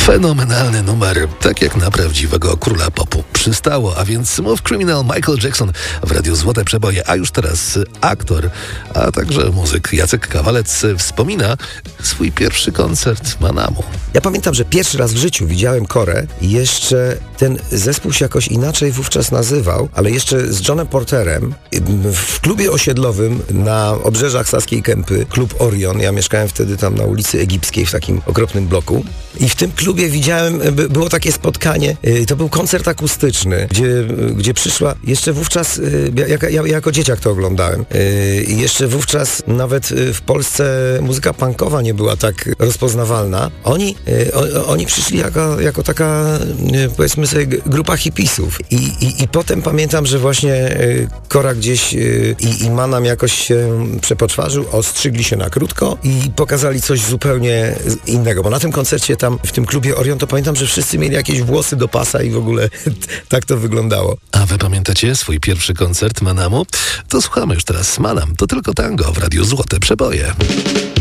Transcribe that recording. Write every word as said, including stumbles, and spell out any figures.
Fenomenalny numer, tak jak na prawdziwego króla popu przystało, a więc Smooth Criminal Michael Jackson w Radiu Złote Przeboje, a już teraz aktor, a także muzyk Jacek Kawalec wspomina swój pierwszy koncert Manamu. Ja pamiętam, że pierwszy raz w życiu widziałem Korę i jeszcze ten zespół się jakoś inaczej wówczas nazywał, ale jeszcze z Johnem Porterem w klubie osiedlowym na obrzeżach Saskiej Kępy, klub Orion. Ja mieszkałem wtedy tam na ulicy Egipskiej w takim okropnym bloku i w tym klubie widziałem, było takie spotkanie, to był koncert akustyczny, gdzie, gdzie przyszła, jeszcze wówczas, ja, ja, ja jako dzieciak to oglądałem, i jeszcze wówczas nawet w Polsce muzyka punkowa nie była tak rozpoznawalna. Oni, o, oni przyszli jako, jako taka, powiedzmy sobie, grupa hipisów. I, i, i potem pamiętam, że właśnie Kora gdzieś i, i Manam jakoś się przepoczwarzył, ostrzygli się na krótko i pokazali coś zupełnie innego, bo na tym koncercie tam w tym klubie Orion to pamiętam, że wszyscy mieli jakieś włosy do pasa i w ogóle tak to wyglądało. A wy pamiętacie swój pierwszy koncert Manamu? To słuchamy już teraz Manam, to tylko tango w Radiu Złote Przeboje.